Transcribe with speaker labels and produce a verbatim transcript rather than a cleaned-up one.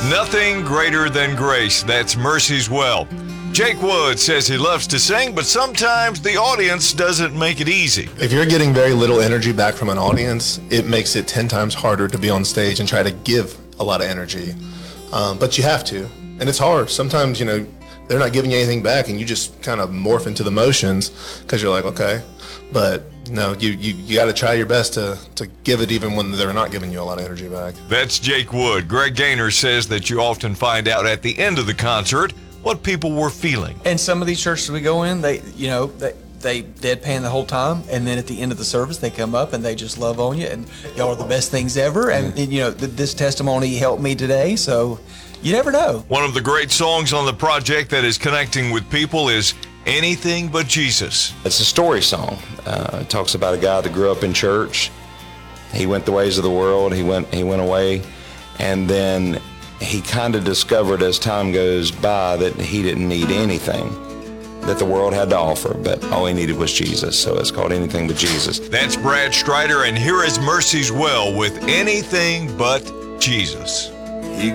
Speaker 1: Nothing greater than grace. That's Mercy's Well. Jake Wood says he loves to sing, but sometimes the audience doesn't make it easy.
Speaker 2: If you're getting very little energy back from an audience, it makes it ten times harder to be on stage and try to give a lot of energy. Um, but you have to, and it's hard. Sometimes, you know, they're not giving you anything back, and you just kind of morph into the motions because you're like, okay. But no, you, you, you got to try your best to, to give it even when they're not giving you a lot of energy back.
Speaker 1: That's Jake Wood. Greg Gaynor says that you often find out at the end of the concert what people were feeling.
Speaker 3: And some of these churches we go in, they, you know, they, they deadpan the whole time, and then at the end of the service, they come up and they just love on you, and y'all are the best things ever. And, and you know, th- this testimony helped me today, so you never know.
Speaker 1: One of the great songs on the project that is connecting with people is Anything But Jesus.
Speaker 4: It's a story song. Uh, it talks about a guy that grew up in church. He went the ways of the world. He went, he went away, and then he kind of discovered as time goes by that he didn't need anything that the world had to offer, but all he needed was Jesus. So it's called Anything But Jesus.
Speaker 1: That's Brad Strider, and here is Mercy's Well with Anything But Jesus.